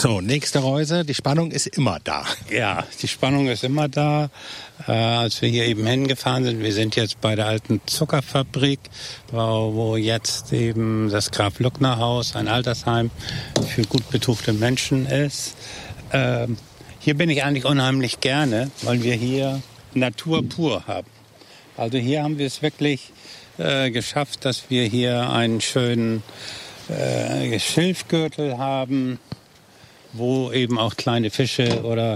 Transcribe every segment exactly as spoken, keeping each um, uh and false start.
So, nächste Reise, die Spannung ist immer da. Ja, die Spannung ist immer da. Äh, als wir hier eben hingefahren sind, wir sind jetzt bei der alten Zuckerfabrik, wo, wo jetzt eben das Graf-Luckner-Haus, ein Altersheim für gut betuchte Menschen ist. Äh, hier bin ich eigentlich unheimlich gerne, weil wir hier Natur pur haben. Also hier haben wir es wirklich äh, geschafft, dass wir hier einen schönen äh, Schilfgürtel haben, wo eben auch kleine Fische oder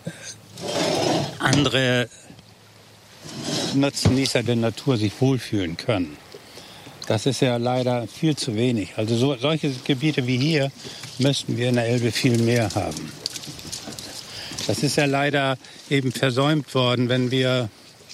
andere Nutznießer der Natur sich wohlfühlen können. Das ist ja leider viel zu wenig. Also so, solche Gebiete wie hier müssten wir in der Elbe viel mehr haben. Das ist ja leider eben versäumt worden, wenn wir,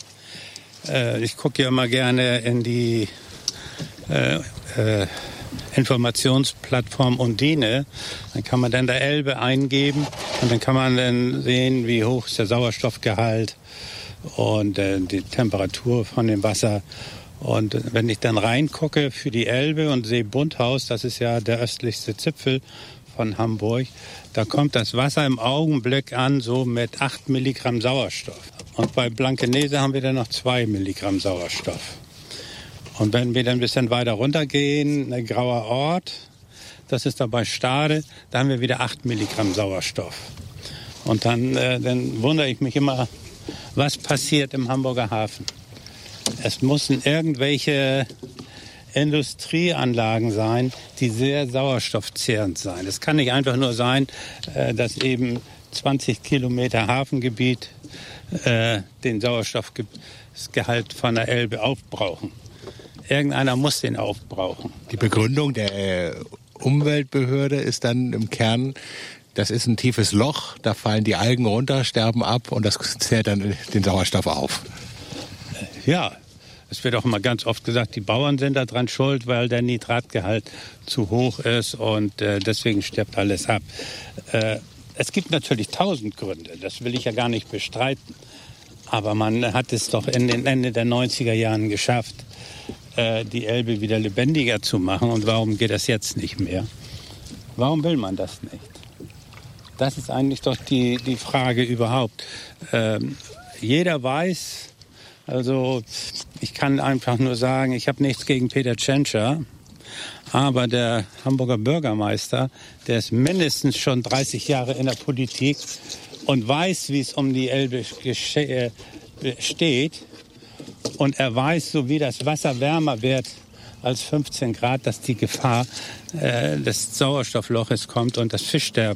äh, ich gucke ja immer gerne in die äh, äh, Informationsplattform Undine, dann kann man dann der Elbe eingeben und dann kann man dann sehen, wie hoch ist der Sauerstoffgehalt und äh, die Temperatur von dem Wasser. Und wenn ich dann reingucke für die Elbe und sehe Bunthaus, das ist ja der östlichste Zipfel von Hamburg, da kommt das Wasser im Augenblick an so mit acht Milligramm Sauerstoff. Und bei Blankenese haben wir dann noch zwei Milligramm Sauerstoff. Und wenn wir dann ein bisschen weiter runtergehen, ein grauer Ort, das ist da bei Stade, da haben wir wieder acht Milligramm Sauerstoff. Und dann, äh, dann wundere ich mich immer, was passiert im Hamburger Hafen. Es müssen irgendwelche Industrieanlagen sein, die sehr sauerstoffzehrend sein. Es kann nicht einfach nur sein, äh, dass eben zwanzig Kilometer Hafengebiet äh, den Sauerstoffgehalt von der Elbe aufbrauchen. Irgendeiner muss den aufbrauchen. Die Begründung der Umweltbehörde ist dann im Kern, das ist ein tiefes Loch, da fallen die Algen runter, sterben ab und das zählt dann den Sauerstoff auf. Ja, es wird auch immer ganz oft gesagt, die Bauern sind daran schuld, weil der Nitratgehalt zu hoch ist und äh, deswegen stirbt alles ab. Äh, es gibt natürlich tausend Gründe, das will ich ja gar nicht bestreiten. Aber man hat es doch in den Ende der neunziger Jahren geschafft, äh, die Elbe wieder lebendiger zu machen. Und warum geht das jetzt nicht mehr? Warum will man das nicht? Das ist eigentlich doch die, die Frage überhaupt. Ähm, jeder weiß, also ich kann einfach nur sagen, ich habe nichts gegen Peter Tschentscher, aber der Hamburger Bürgermeister, der ist mindestens schon dreißig Jahre in der Politik und weiß, wie es um die Elbe steht. Und er weiß, so wie das Wasser wärmer wird als fünfzehn Grad, dass die Gefahr äh, des Sauerstoffloches kommt und das Fischsterben